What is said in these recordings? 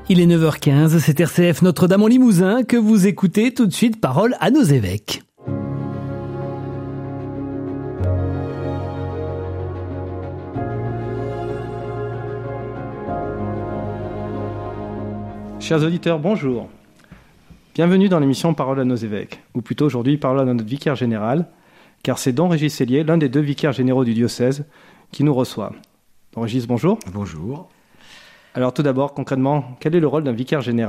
Il est 9h15, c'est RCF Notre-Dame en Limousin que vous écoutez. Tout de suite, parole à nos évêques. Chers auditeurs, bonjour. Bienvenue dans l'émission Parole à nos évêques, ou plutôt aujourd'hui Parole à notre vicaire général, car c'est Don Régis Sellier, l'un des deux vicaires généraux du diocèse, qui nous reçoit. Don Régis, bonjour. Bonjour. Alors tout d'abord, concrètement, quel est le rôle d'un vicaire général ?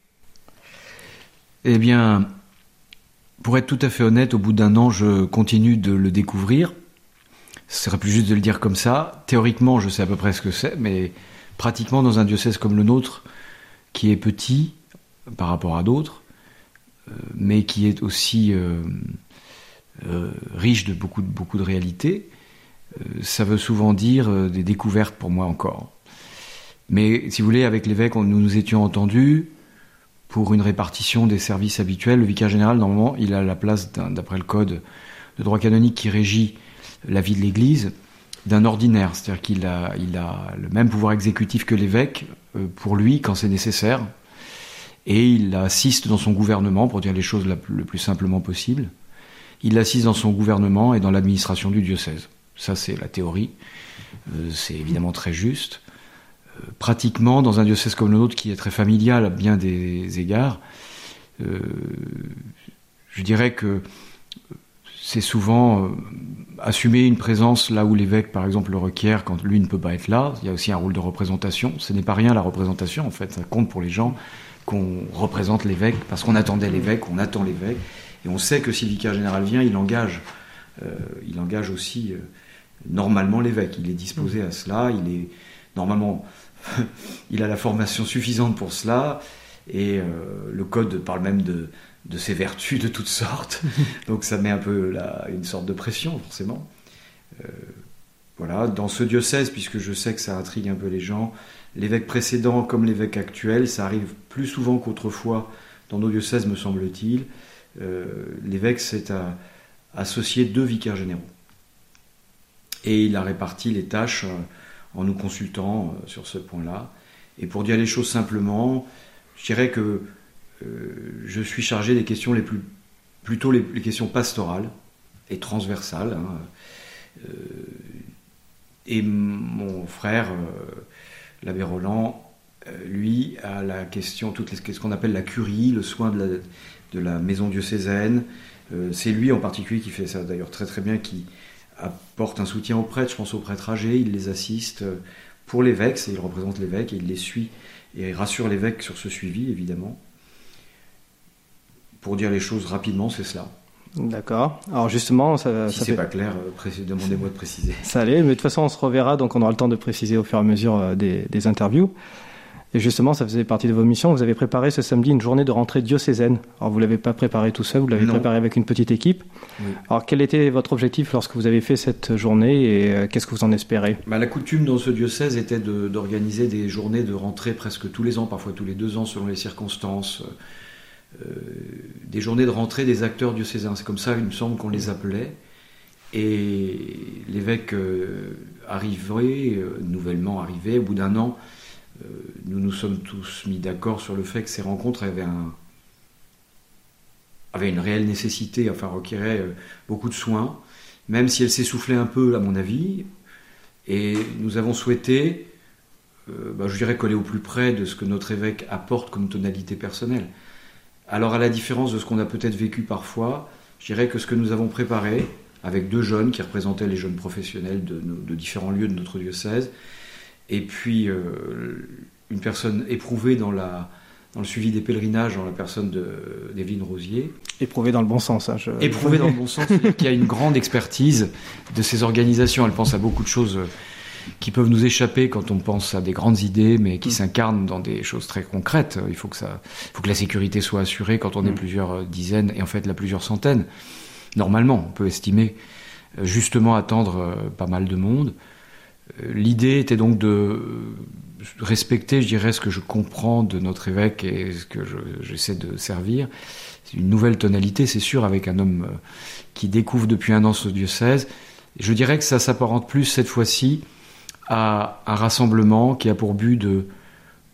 Eh bien, pour être tout à fait honnête, au bout d'un an, je continue de le découvrir. Ce serait plus juste de le dire comme ça. Théoriquement, je sais à peu près ce que c'est, mais pratiquement dans un diocèse comme le nôtre, qui est petit par rapport à d'autres, mais qui est aussi riche de beaucoup de réalités, ça veut souvent dire des découvertes pour moi encore. Mais si vous voulez, avec l'évêque, nous nous étions entendus pour une répartition des services habituels. Le vicaire général, normalement, il a la place, d'après le code de droit canonique qui régit la vie de l'Église, d'un ordinaire. C'est-à-dire qu'il a le même pouvoir exécutif que l'évêque, pour lui, quand c'est nécessaire. Et il assiste dans son gouvernement, pour dire les choses le plus simplement possible. Il assiste dans son gouvernement et dans l'administration du diocèse. Ça, c'est la théorie. C'est évidemment très juste. Pratiquement, dans un diocèse comme le nôtre, qui est très familial à bien des égards, je dirais que c'est souvent assumer une présence là où l'évêque, par exemple, le requiert, quand lui ne peut pas être là. Il y a aussi un rôle de représentation. Ce n'est pas rien, la représentation, en fait. Ça compte pour les gens qu'on représente l'évêque, parce qu'on attendait l'évêque, on attend l'évêque. Et on sait que si le vicaire général vient, il engage aussi normalement l'évêque. Il est disposé à cela, normalement, il a la formation suffisante pour cela, et le code parle même de ses vertus de toutes sortes, donc ça met un peu une sorte de pression, forcément. Voilà, dans ce diocèse, puisque je sais que ça intrigue un peu les gens, l'évêque précédent comme l'évêque actuel, ça arrive plus souvent qu'autrefois dans nos diocèses, me semble-t-il, l'évêque s'est associé 2 vicaires généraux. Et il a réparti les tâches en nous consultant sur ce point-là. Et pour dire les choses simplement, je dirais que je suis chargé des questions plutôt les questions pastorales et transversales. Et mon frère, l'abbé Roland, lui, a la question, ce qu'on appelle la curie, le soin de la maison diocésaine. C'est lui en particulier qui fait ça d'ailleurs très très bien, qui apporte un soutien aux prêtres, je pense aux prêtres âgés, il les assiste pour l'évêque, il représente l'évêque et il les suit et rassure l'évêque sur ce suivi, évidemment. Pour dire les choses rapidement, c'est cela. D'accord. Alors justement, si c'est pas clair, demandez-moi de préciser. Ça allait, mais de toute façon, on se reverra, donc on aura le temps de préciser au fur et à mesure des interviews. Et justement, ça faisait partie de vos missions. Vous avez préparé ce samedi une journée de rentrée diocésaine. Alors, vous ne l'avez pas préparé tout seul, vous l'avez préparé avec une petite équipe. Oui. Alors, quel était votre objectif lorsque vous avez fait cette journée et qu'est-ce que vous en espérez ? La coutume dans ce diocèse était d'organiser des journées de rentrée presque tous les ans, parfois tous les 2 ans selon les circonstances. Des journées de rentrée des acteurs diocésains. C'est comme ça, il me semble, qu'on les appelait. Et l'évêque nouvellement arrivé, au bout d'un an, nous nous sommes tous mis d'accord sur le fait que ces rencontres avaient une réelle nécessité, requéraient beaucoup de soins, même si elles s'essoufflaient un peu, à mon avis. Et nous avons souhaité, je dirais, coller au plus près de ce que notre évêque apporte comme tonalité personnelle. Alors, à la différence de ce qu'on a peut-être vécu parfois, je dirais que ce que nous avons préparé, avec 2 jeunes qui représentaient les jeunes professionnels de différents lieux de notre diocèse, et puis une personne éprouvée dans le suivi des pèlerinages, dans la personne d'Evelyne Rosier. Éprouvée dans le bon sens. Éprouvée dans le bon sens, c'est-à-dire qu'il y a une grande expertise de ces organisations. Elle pense à beaucoup de choses qui peuvent nous échapper quand on pense à des grandes idées, mais qui s'incarnent dans des choses très concrètes. Il faut que la sécurité soit assurée quand on est plusieurs dizaines, et en fait, plusieurs centaines. Normalement, on peut estimer justement attendre pas mal de monde. L'idée était donc de respecter, je dirais, ce que je comprends de notre évêque et ce que j'essaie de servir. C'est une nouvelle tonalité, c'est sûr, avec un homme qui découvre depuis 1 an ce diocèse. Je dirais que ça s'apparente plus, cette fois-ci, à un rassemblement qui a pour but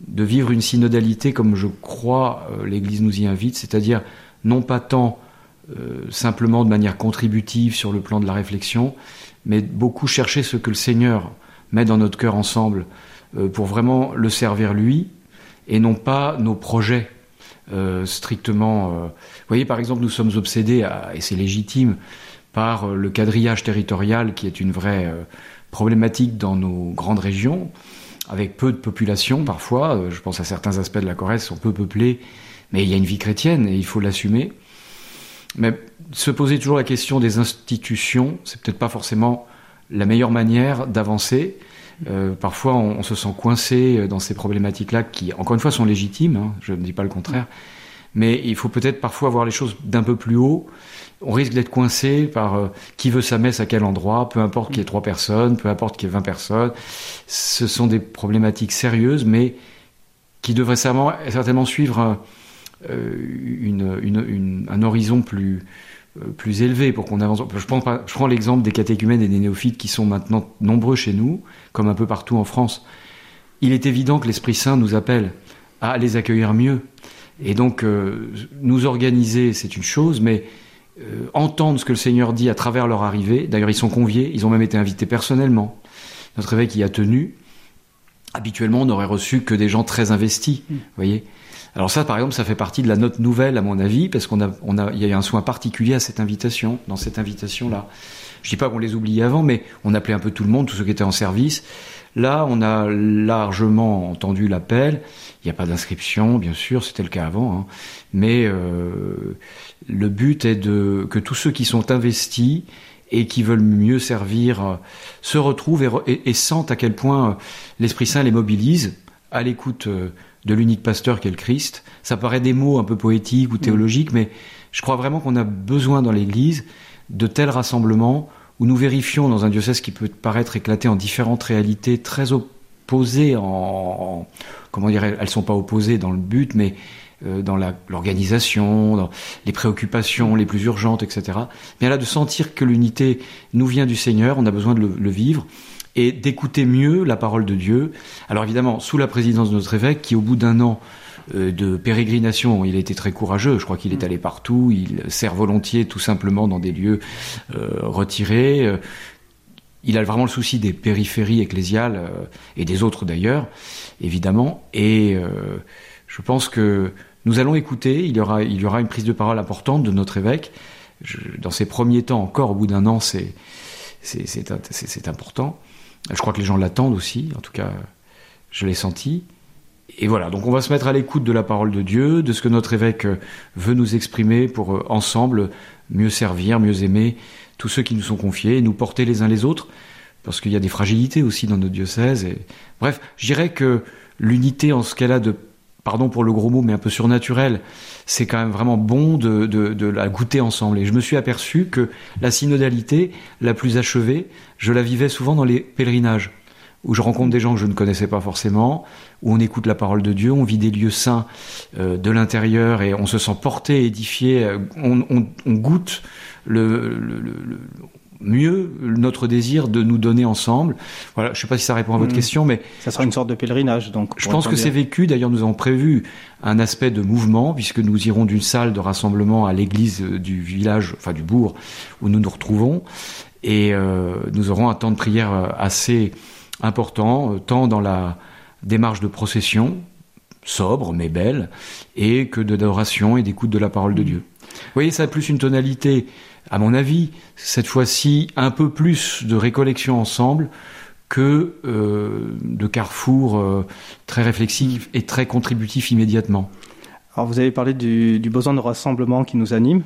de vivre une synodalité comme je crois l'Église nous y invite, c'est-à-dire non pas tant simplement de manière contributive sur le plan de la réflexion, mais beaucoup chercher ce que le Seigneur met dans notre cœur ensemble pour vraiment le servir lui, et non pas nos projets strictement. Vous voyez, par exemple, nous sommes obsédés, et c'est légitime, par le quadrillage territorial qui est une vraie problématique dans nos grandes régions, avec peu de population parfois. Je pense à certains aspects de la Corrèze qui sont peu peuplés, mais il y a une vie chrétienne et il faut l'assumer. Mais se poser toujours la question des institutions, c'est peut-être pas forcément la meilleure manière d'avancer. Parfois, on se sent coincé dans ces problématiques-là qui, encore une fois, sont légitimes, hein, je ne dis pas le contraire, mais il faut peut-être parfois voir les choses d'un peu plus haut. On risque d'être coincé par qui veut sa messe à quel endroit, peu importe qu'il y ait 3 personnes, peu importe qu'il y ait 20 personnes. Ce sont des problématiques sérieuses, mais qui devraient certainement suivre un horizon plus élevé pour qu'on avance. Je prends l'exemple des catéchumènes et des néophytes qui sont maintenant nombreux chez nous, comme un peu partout en France. Il est évident que l'Esprit Saint nous appelle à les accueillir mieux. Et donc, nous organiser, c'est une chose, mais entendre ce que le Seigneur dit à travers leur arrivée. D'ailleurs, ils sont conviés, ils ont même été invités personnellement. Notre évêque y a tenu. Habituellement, on n'aurait reçu que des gens très investis, vous voyez. Alors ça, par exemple, ça fait partie de la note nouvelle, à mon avis, parce il y a eu un soin particulier à cette invitation, dans cette invitation-là. Je dis pas qu'on les oubliait avant, mais on appelait un peu tout le monde, tous ceux qui étaient en service. Là, on a largement entendu l'appel. Il n'y a pas d'inscription, bien sûr, c'était le cas avant, hein. Mais le but est que tous ceux qui sont investis et qui veulent mieux servir se retrouvent et sentent à quel point l'Esprit Saint les mobilise à l'écoute de l'unique pasteur qu'est le Christ. Ça paraît des mots un peu poétiques ou théologiques, mais je crois vraiment qu'on a besoin dans l'Église de tels rassemblements où nous vérifions dans un diocèse qui peut paraître éclaté en différentes réalités très opposées, comment dire, elles sont pas opposées dans le but, mais dans l'organisation, dans les préoccupations les plus urgentes, etc. Bien là, de sentir que l'unité nous vient du Seigneur, on a besoin de le vivre, et d'écouter mieux la parole de Dieu. Alors évidemment, sous la présidence de notre évêque, qui au bout d'un an de pérégrination, il a été très courageux, je crois qu'il est allé partout, il sert volontiers tout simplement dans des lieux retirés. Il a vraiment le souci des périphéries ecclésiales et des autres d'ailleurs, évidemment, et je pense que nous allons écouter, il y aura une prise de parole importante de notre évêque. Dans ses premiers temps, encore au bout d'un an, c'est important. Je crois que les gens l'attendent aussi, en tout cas, je l'ai senti. Et voilà, donc on va se mettre à l'écoute de la parole de Dieu, de ce que notre évêque veut nous exprimer pour ensemble mieux servir, mieux aimer tous ceux qui nous sont confiés et nous porter les uns les autres, parce qu'il y a des fragilités aussi dans notre diocèse. Bref, je dirais que l'unité en ce qu'elle a de, pardon pour le gros mot, mais un peu surnaturel, c'est quand même vraiment bon de la goûter ensemble. Et je me suis aperçu que la synodalité la plus achevée, je la vivais souvent dans les pèlerinages, où je rencontre des gens que je ne connaissais pas forcément, où on écoute la parole de Dieu, on vit des lieux saints de l'intérieur et on se sent porté, édifié, on goûte mieux notre désir de nous donner ensemble. Voilà, je ne sais pas si ça répond à votre question, mais ça sera une sorte de pèlerinage. Donc, je pense que c'est vécu. D'ailleurs, nous avons prévu un aspect de mouvement, puisque nous irons d'une salle de rassemblement à l'église du village, enfin du bourg, où nous nous retrouvons, et nous aurons un temps de prière assez important, tant dans la démarche de procession, sobre mais belle, et que d'adoration et d'écoute de la parole de Dieu. Vous voyez, ça a plus une tonalité, à mon avis, cette fois-ci, un peu plus de récollection ensemble que de carrefour très réflexif et très contributif immédiatement. Alors vous avez parlé du besoin de rassemblement qui nous anime.